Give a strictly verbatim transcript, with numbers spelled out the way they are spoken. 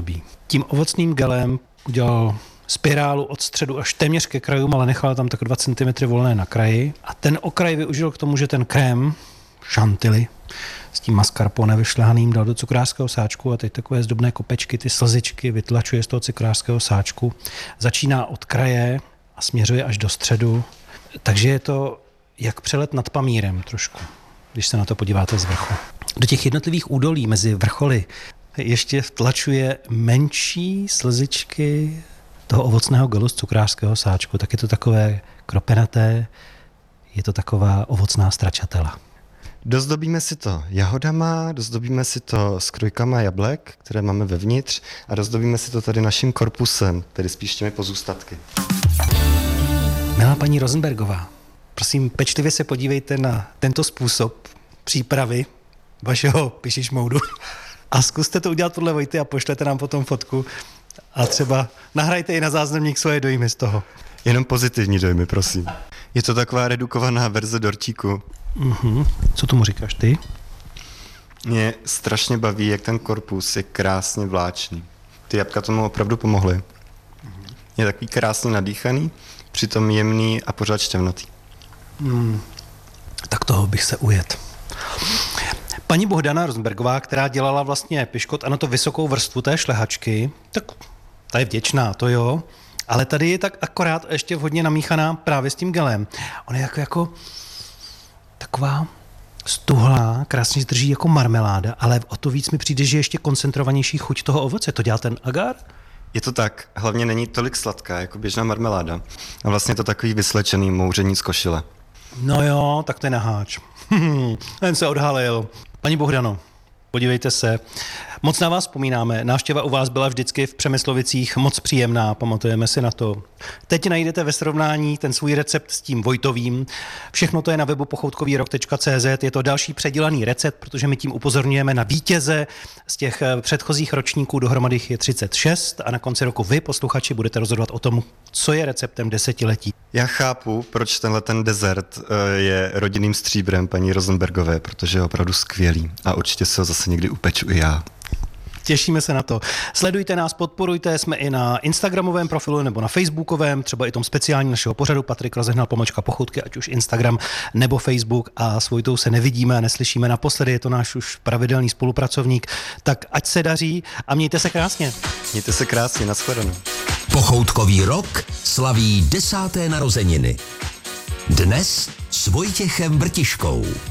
rozdobí. Tím ovocným gelem udělal spirálu od středu až téměř ke krajům, ale nechal tam tak dva centimetry volné na kraji. A ten okraj využil k tomu, že ten krém, chantilly, s tím mascarpone vyšlehaným dal do cukrářského sáčku a teď takové zdobné kopečky, ty slzičky vytlačuje z toho cukrářského sáčku. Začíná od kraje a směřuje až do středu. Takže je to jak přelet nad Pamírem trošku, když se na to podíváte z vrchu. Do těch jednotlivých údolí mezi vrcholy ještě vtlačuje menší slzičky toho ovocného gelu z cukrářského sáčku. Tak je to takové kropenaté, je to taková ovocná stračatela. Dozdobíme si to jahodama, dozdobíme si to skrojkama jablek, které máme vevnitř a dozdobíme si to tady naším korpusem, tedy spíš těmi pozůstatky. Milá paní Rosenbergová, prosím, pečlivě se podívejte na tento způsob přípravy vašeho pišišmoudu a zkuste to udělat podle Vojty a pošlete nám potom fotku a třeba nahrajte i na záznamník svoje dojmy z toho. Jenom pozitivní dojmy, prosím. Je to taková redukovaná verze dortíku. Mm-hmm. Co tomu říkáš ty? Mě strašně baví, jak ten korpus je krásně vláčný. Ty jabka tomu opravdu pomohly. Je takový krásně nadýchaný, přitom jemný a pořád šťavnatý. Mm. Tak toho bych se ujet. Paní Bohdana Rosenbergová, která dělala vlastně piškot a na to vysokou vrstvu té šlehačky, tak ta je vděčná, to jo, ale tady je tak akorát ještě hodně namíchaná právě s tím gelem. Ona je jako, jako taková stuhlá, krásně zdrží jako marmeláda, ale o to víc mi přijde, že ještě koncentrovanější chuť toho ovoce. To dělá ten agar? Je to tak, hlavně není tolik sladká, jako běžná marmeláda. A vlastně je to takový vyslečený mouření z košile. No jo, tak to je naháč. Ten se odhalil. Paní Bohdano, podívejte se. Moc na vás vzpomínáme. Návštěva u vás byla vždycky v Přemyslovicích moc příjemná, pamatujeme si na to. Teď najdete ve srovnání ten svůj recept s tím Vojtovým. Všechno to je na webu pochoutkovýrok tečka cé zet. Je to další předělaný recept, protože my tím upozorňujeme na vítěze z těch předchozích ročníků, dohromady jich je třicet šest a na konci roku vy, posluchači, budete rozhodovat o tom, co je receptem desetiletí. Já chápu, proč tenhle ten dezert je rodinným stříbrem paní Rosenbergové, protože je opravdu skvělý a určitě se ho zase někdy upeču i já. Těšíme se na to. Sledujte nás, podporujte, jsme i na Instagramovém profilu nebo na Facebookovém, třeba i tom speciálním našeho pořadu Patrik Rozehnal pomlčka pochoutky, ať už Instagram nebo Facebook, a s Vojtou se nevidíme a neslyšíme naposledy, je to náš už pravidelný spolupracovník, tak ať se daří a mějte se krásně. Mějte se krásně, nashledanou. Pochoutkový rok slaví desáté narozeniny. Dnes s Vojtěchem Vrtiškou.